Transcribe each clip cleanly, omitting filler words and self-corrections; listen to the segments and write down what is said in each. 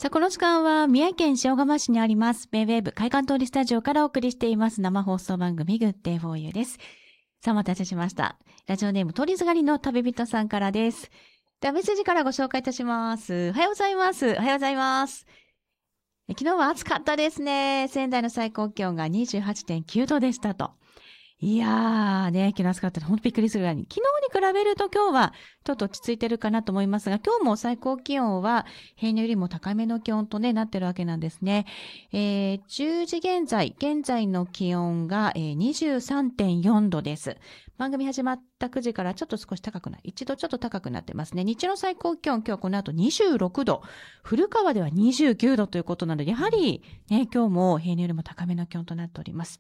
さあ、この時間は宮城県塩釜市にありますベイウェーブ会館通りスタジオからお送りしています生放送番組 Good Day for You です。さあ、お待たせしました。ラジオネーム通りすがりの旅人さんからです。ではメッセージからご紹介いたします。おはようございます。おはようございます。昨日は暑かったですね。仙台の最高気温が 28.9 度でしたと。いやーね、昨日暑かったら本当びっくりするぐらいに。昨日に比べると今日はちょっと落ち着いてるかなと思いますが、今日も最高気温は平年よりも高めの気温とね、なってるわけなんですね。10時現在の気温が、23.4 度です。番組始まった9時からちょっと少し高くなる。一度ちょっと高くなってますね。日中の最高気温、今日この後26度。古川では29度ということなので、やはりね、今日も平年よりも高めの気温となっております。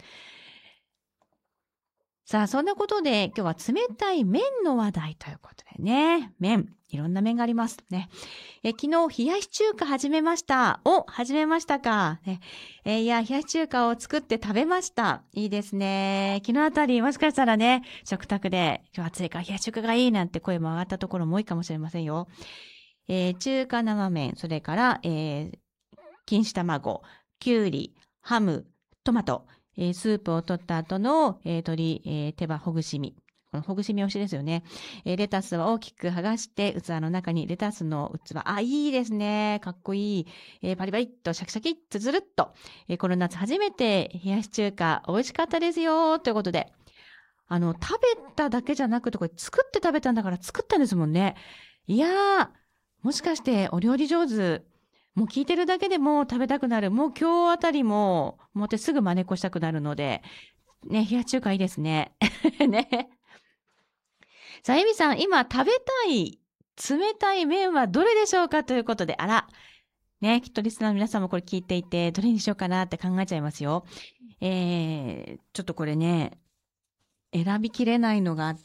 さあ、そんなことで今日は冷たい麺の話題ということでね。麺。いろんな麺がありますね。昨日、冷やし中華始めました。始めましたか。ねいや、冷やし中華を作って食べました。いいですね。昨日あたり、もしかしたらね、食卓で、今日暑いから冷やし中華がいいなんて声も上がったところも多いかもしれませんよ。中華生麺、それから、錦糸卵、きゅうり、ハム、トマト、スープを取った後の、鶏、手羽ほぐし身。このほぐし身推しですよね。レタスは大きく剥がして、器の中にレタスの器。いいですね。かっこいい。パリパリっとシャキシャキっとずるっと。この夏初めて冷やし中華美味しかったですよ。ということで。食べただけじゃなくて、これ作って食べたんだから作ったんですもんね。いやー、もしかしてお料理上手。もう聞いてるだけでも食べたくなる。もう今日あたりも、もうすぐ真似っこしたくなるので、ね、冷や中華いいですね。ね。さあ、エミさん、今食べたい冷たい麺はどれでしょうかということで、ね、きっとリスナーの皆さんもこれ聞いていて、どれにしようかなって考えちゃいますよ。ちょっとこれね、選びきれないのがあって、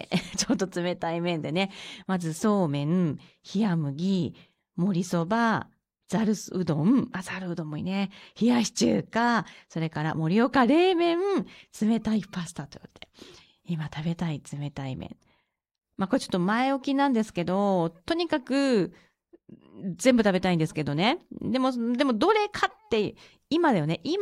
ちょっと冷たい麺でね、まずそうめん、冷麦、盛りそば、ざるうどん、ざるうどんもいいね。冷やし中華、それから盛岡冷麺、冷たいパスタということで。今食べたい冷たい麺。これちょっと前置きなんですけど、とにかく全部食べたいんですけどね。でもどれかって、今だよね。今